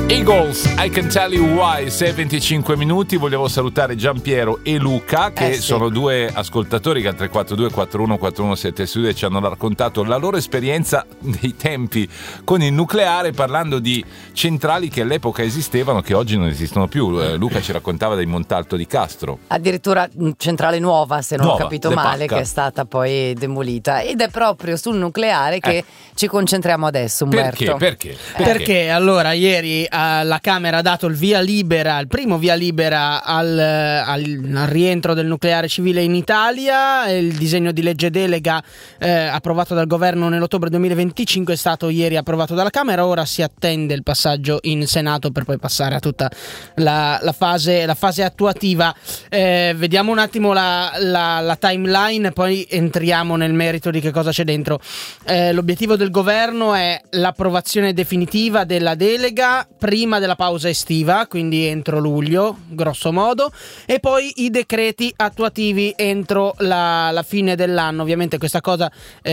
Eagles, I Can Tell You Why, 6:25 minuti. Volevo salutare Giampiero e Luca, che sono due ascoltatori che al 342 41 4172 ci hanno raccontato la loro esperienza dei tempi con il nucleare, parlando di centrali che all'epoca esistevano, che oggi non esistono più. Luca ci raccontava del Montalto di Castro. Addirittura centrale nuova, se non ho capito male, Pacca, che è stata poi demolita. Ed è proprio sul nucleare che ci concentriamo adesso, Umberto. Perché allora ieri la Camera ha dato il via libera, il primo via libera al rientro del nucleare civile in Italia. Il disegno di legge delega approvato dal governo nell'ottobre 2025 è stato ieri approvato dalla Camera. Ora si attende il passaggio in Senato per poi passare a tutta la fase attuativa. Vediamo un attimo la timeline, poi entriamo nel merito di che cosa c'è dentro. L'obiettivo del governo è l'approvazione definitiva della delega prima della pausa estiva, quindi entro luglio grosso modo, e poi i decreti attuativi entro la fine dell'anno. Ovviamente questa cosa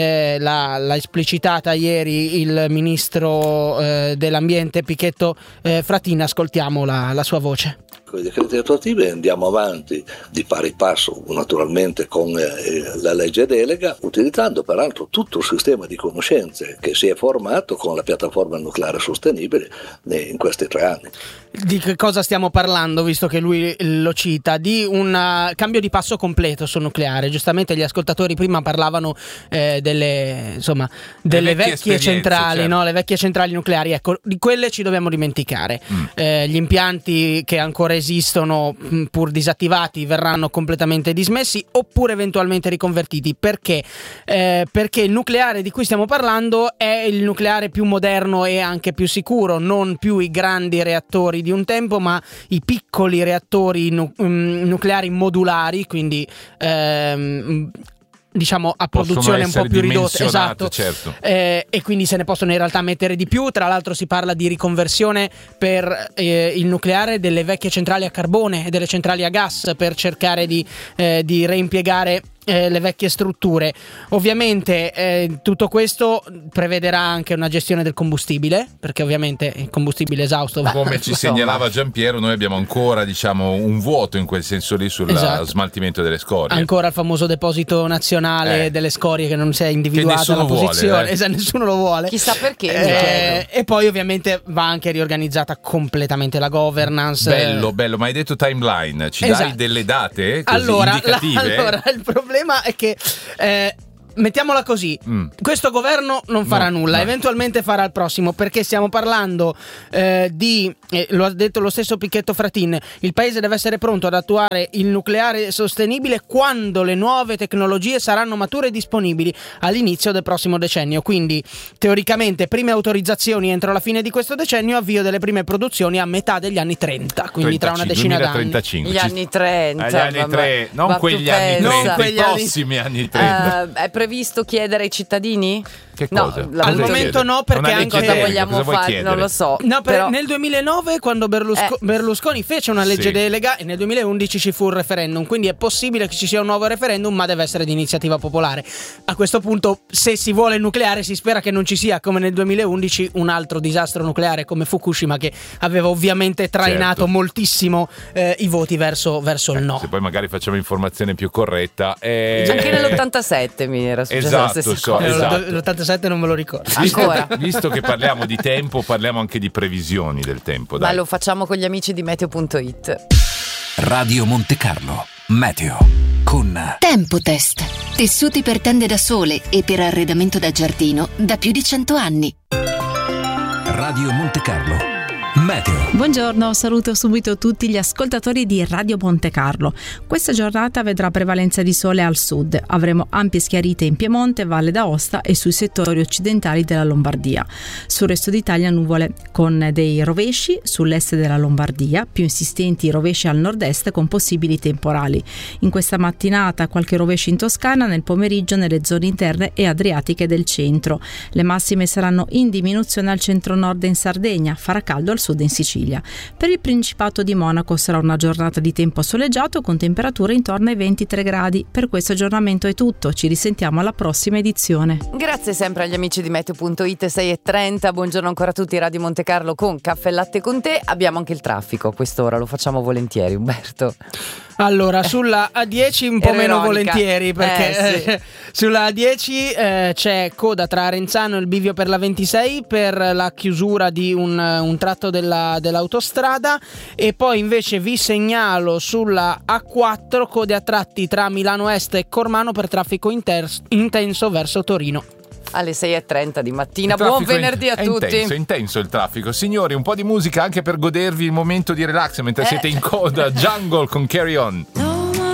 l'ha esplicitata ieri il ministro dell'ambiente Pichetto Fratin. Ascoltiamo la sua voce. Con i decreti attuativi andiamo avanti di pari passo naturalmente con la legge delega, utilizzando peraltro tutto il sistema di conoscenze che si è formato con la piattaforma nucleare sostenibile in questi 3 anni. Di che cosa stiamo parlando, visto che lui lo cita? Di un cambio di passo completo sul nucleare. Giustamente gli ascoltatori prima parlavano delle vecchie centrali, certo. No? Le vecchie centrali nucleari. Ecco, di quelle ci dobbiamo dimenticare. Gli impianti che ancora esistono, pur disattivati, verranno completamente dismessi oppure eventualmente riconvertiti. Perché? Perché il nucleare di cui stiamo parlando è il nucleare più moderno e anche più sicuro, non più i grandi reattori di un tempo, ma i piccoli reattori nucleari modulari, quindi diciamo a produzione un po' più ridotta, esatto, certo. E quindi se ne possono in realtà mettere di più. Tra l'altro si parla di riconversione per il nucleare delle vecchie centrali a carbone e delle centrali a gas, per cercare di reimpiegare le vecchie strutture. Ovviamente tutto questo prevederà anche una gestione del combustibile, perché ovviamente il combustibile esausto come ci segnalava Giampiero, noi abbiamo ancora un vuoto in quel senso lì sul smaltimento delle scorie. Ancora il famoso deposito nazionale delle scorie che non si è individuata la posizione, nessuno lo vuole, chissà perché. E poi ovviamente va anche riorganizzata completamente la governance. Bello, ma hai detto timeline, ci dai delle date così indicative? Allora il problema è che mettiamola così, questo governo non farà nulla, eventualmente farà il prossimo, perché stiamo parlando lo ha detto lo stesso Pichetto Fratin, il paese deve essere pronto ad attuare il nucleare sostenibile quando le nuove tecnologie saranno mature e disponibili all'inizio del prossimo decennio. Quindi teoricamente prime autorizzazioni entro la fine di questo decennio, avvio delle prime produzioni a metà degli anni 30, quindi tra una decina d'anni. Gli anni 30, non quegli anni 30, i prossimi anni 30. È previsto chiedere ai cittadini? Che cosa? Al momento no, perché anche cosa vogliamo fare? Non lo so. No, nel 2009 quando Berlusconi fece una legge delega, e nel 2011 ci fu un referendum, quindi è possibile che ci sia un nuovo referendum, ma deve essere di iniziativa popolare. A questo punto, se si vuole il nucleare, si spera che non ci sia, come nel 2011, un altro disastro nucleare come Fukushima, che aveva ovviamente trainato moltissimo i voti verso il no. Se poi magari facciamo informazione più corretta. Anche nell'87 mi era successo la stessa cosa. L'87 non me lo ricordo. Visto che parliamo di tempo, parliamo anche di previsioni del tempo. Ma lo facciamo con gli amici di Meteo.it. Radio Monte Carlo Meteo con Tempotest. Tessuti per tende da sole e per arredamento da giardino da più di 100 anni. Radio Monte Carlo Meteo. Buongiorno, saluto subito tutti gli ascoltatori di Radio Monte Carlo. Questa giornata vedrà prevalenza di sole al sud. Avremo ampie schiarite in Piemonte, Valle d'Aosta e sui settori occidentali della Lombardia. Sul resto d'Italia nuvole con dei rovesci sull'est della Lombardia, più insistenti rovesci al nord-est con possibili temporali. In questa mattinata qualche rovescio in Toscana, nel pomeriggio nelle zone interne e adriatiche del centro. Le massime saranno in diminuzione al centro-nord e in Sardegna, farà caldo al sud in Sicilia. Per il Principato di Monaco sarà una giornata di tempo soleggiato con temperature intorno ai 23 gradi. Per questo aggiornamento è tutto, ci risentiamo alla prossima edizione. Grazie sempre agli amici di Meteo.it. 6:30, buongiorno ancora a tutti, Radio Monte Carlo con Caffè e Latte con te. Abbiamo anche il traffico a quest'ora, lo facciamo volentieri, Umberto. Allora, sulla A10 un po' meno volentieri, perché sì. Sulla A10 c'è coda tra Arenzano e il bivio per la 26 per la chiusura di un tratto dell'autostrada, e poi invece vi segnalo sulla A4 code a tratti tra Milano Est e Cormano per traffico intenso verso Torino. Alle 6:30 di mattina. Buon venerdì a tutti. Intenso il traffico. Signori, un po' di musica anche per godervi il momento di relax mentre siete in coda. Jungle con Carry On.